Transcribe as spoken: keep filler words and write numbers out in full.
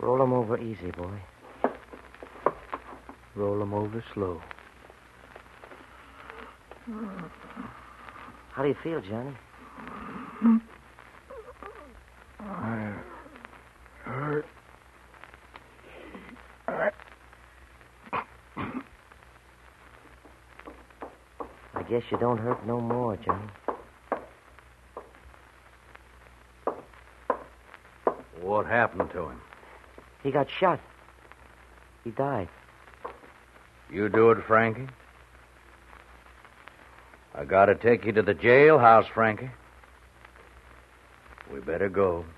Roll him over easy, boy. Roll him over slow. How do you feel, Johnny? I hurt. I... I guess you don't hurt no more, Johnny. What happened to him? He got shot. He died. You do it, Frankie? I gotta take you to the jailhouse, Frankie. We better go.